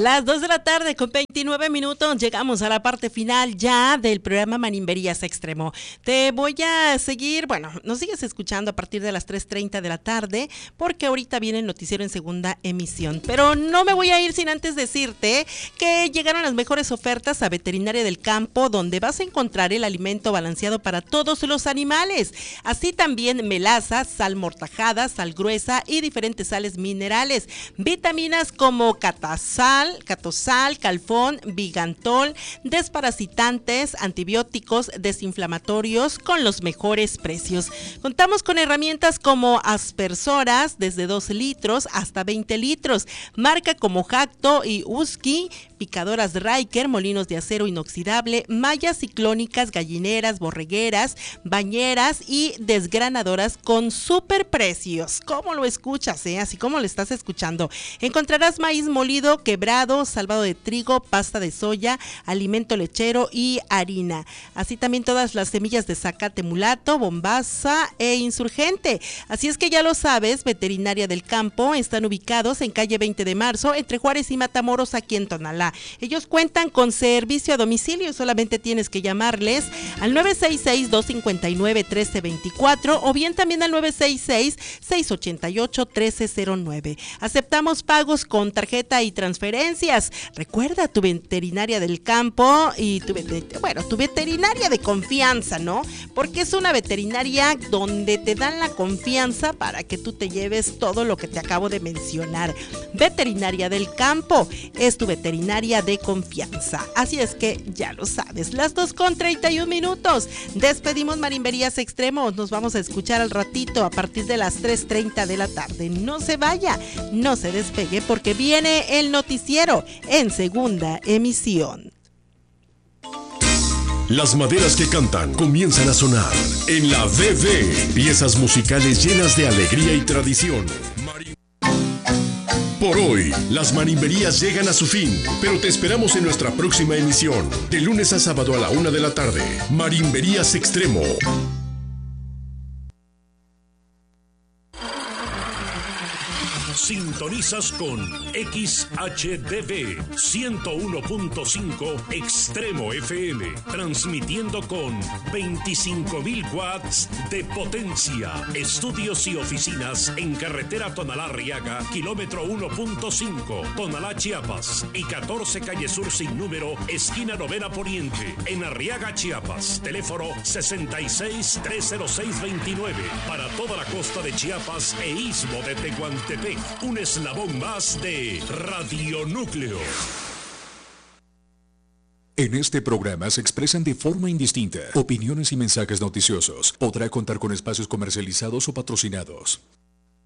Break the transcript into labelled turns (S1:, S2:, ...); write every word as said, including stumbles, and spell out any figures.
S1: Las dos de la tarde con veintinueve minutos llegamos a la parte final ya del programa Marimberías Extremo. Te voy a seguir, bueno, nos sigues escuchando a partir de las tres treinta de la tarde porque ahorita viene el noticiero en segunda emisión. Pero no me voy a ir sin antes decirte que llegaron las mejores ofertas a Veterinaria del Campo, donde vas a encontrar el alimento balanceado para todos los animales. Así también melaza, sal mortajada, sal gruesa y diferentes sales minerales. Vitaminas como catasal, catosal, calfón, vigantol, desparasitantes, antibióticos, desinflamatorios con los mejores precios. Contamos con herramientas como aspersoras desde dos litros hasta veinte litros, marca como Jacto y Husky, picadoras Riker, molinos de acero inoxidable, mallas ciclónicas, gallineras, borregueras, bañeras y desgranadoras con super precios. ¿Cómo lo escuchas? Eh? Así como lo estás escuchando. Encontrarás maíz molido, quebrado, salvado de trigo, pasta de soya, alimento lechero y harina. Así también todas las semillas de zacate mulato, bombaza e insurgente. Así es que ya lo sabes, Veterinaria del Campo están ubicados en calle veinte de marzo, entre Juárez y Matamoros, aquí en Tonalá. Ellos cuentan con servicio a domicilio, solamente tienes que llamarles al nueve seis seis, dos cinco nueve, uno tres dos cuatro o bien también al nueve seis seis, seis ocho ocho, uno tres cero nueve. Aceptamos pagos con tarjeta y transferencias. Recuerda, tu Veterinaria del Campo y tu, bueno, tu veterinaria de confianza, ¿no? Porque es una veterinaria donde te dan la confianza para que tú te lleves todo lo que te acabo de mencionar. Veterinaria del Campo es tu veterinaria de confianza. Así es que ya lo sabes. Las dos con treinta y un minutos. Despedimos Marimberías Extremos. Nos vamos a escuchar al ratito a partir de las tres treinta de la tarde. No se vaya, no se despegue porque viene el noticiero en segunda emisión.
S2: Las maderas que cantan comienzan a sonar en la B B. Piezas musicales llenas de alegría y tradición. Marim... Por hoy, las marimberías llegan a su fin, pero te esperamos en nuestra próxima emisión, de lunes a sábado a la una de la tarde. Marimberías Extremo.
S3: Sintonizas con X H D V ciento uno punto cinco Extremo F M, transmitiendo con veinticinco mil watts de potencia. Estudios y oficinas en carretera Tonalá-Arriaga, kilómetro uno punto cinco, Tonalá, Chiapas, y catorce calle Sur sin número, esquina Novena Poniente, en Arriaga, Chiapas. Teléfono sesenta y seis, trescientos seis veintinueve. Para toda la costa de Chiapas e istmo de Tehuantepec. Un eslabón más de Radio Núcleo.
S4: En este programa se expresan de forma indistinta opiniones y mensajes noticiosos. Podrá contar con espacios comercializados o patrocinados.